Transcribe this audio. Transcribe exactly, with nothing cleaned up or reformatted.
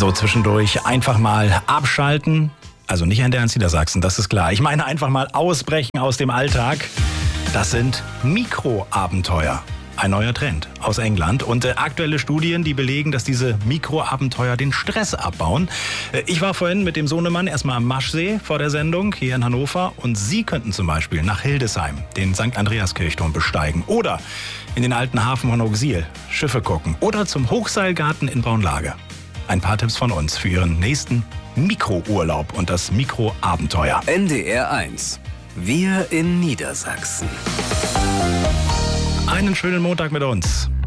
So zwischendurch einfach mal abschalten. Also nicht an der ins Niedersachsen, das ist klar. Ich meine einfach mal ausbrechen aus dem Alltag. Das sind Mikroabenteuer. Ein neuer Trend aus England und äh, aktuelle Studien, die belegen, dass diese Mikroabenteuer den Stress abbauen. Äh, ich war vorhin mit dem Sohnemann erstmal am Maschsee vor der Sendung hier in Hannover und Sie könnten zum Beispiel nach Hildesheim den Sankt Andreas-Kirchturm besteigen oder in den alten Hafen von Auxil Schiffe gucken oder zum Hochseilgarten in Braunlage. Ein paar Tipps von uns für Ihren nächsten Mikrourlaub und das Mikroabenteuer. N D R eins. Wir in Niedersachsen. Einen schönen Montag mit uns.